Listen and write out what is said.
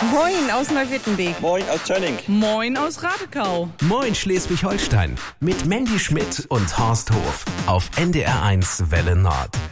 Moin aus Neuwittenbeek. Moin aus Tönning. Moin aus Radekau. Moin Schleswig-Holstein mit Mandy Schmidt und Horst Hof auf NDR1 Welle Nord.